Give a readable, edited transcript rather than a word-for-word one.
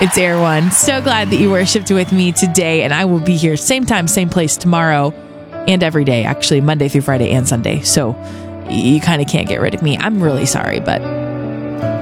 It's Erwan. So glad that you worshiped with me today, and I will be here same time, same place tomorrow and every day, actually, Monday through Friday and Sunday. So you kind of can't get rid of me. I'm really sorry, but